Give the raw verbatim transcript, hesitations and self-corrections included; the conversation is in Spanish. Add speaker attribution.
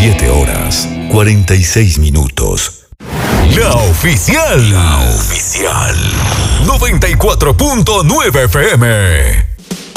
Speaker 1: siete horas, cuarenta y seis minutos. La oficial. La oficial. noventa y cuatro punto nueve F M.